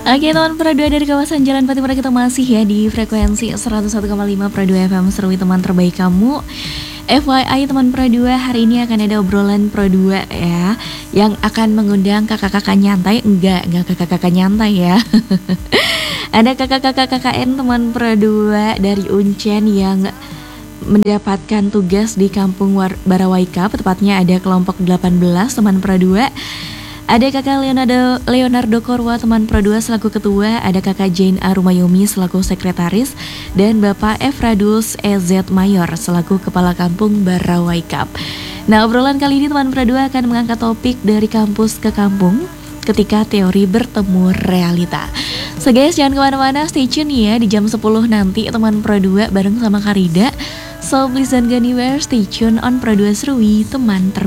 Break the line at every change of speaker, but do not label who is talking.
Oke teman Pro 2 dari kawasan Jalan Patipura, kita masih ya di frekuensi 101,5 Pro 2 FM Serui teman terbaik kamu. FYI teman Pro 2, hari ini akan ada obrolan Pro 2 ya, yang akan mengundang kakak-kakak nyantai. Enggak kakak-kakak nyantai ya. Ada kakak-kakak KKN teman Pro 2 dari Uncen yang mendapatkan tugas di Kampung Barawaika, tepatnya ada kelompok 18 teman Pro 2. Ada kakak Leonardo Korwa teman Pro 2 selaku ketua, ada kakak Jane Arumayomi selaku sekretaris, dan bapak Efradus EZ Mayor selaku kepala kampung Barawaikap. Nah, obrolan kali ini teman Pro 2 akan mengangkat topik dari kampus ke kampung ketika teori bertemu realita. So guys, jangan kemana-mana, stay tune ya di jam 10 nanti teman Pro 2 bareng sama Karida. So please don't go anywhere, stay tune on Pro 2 Serui, teman terbaik.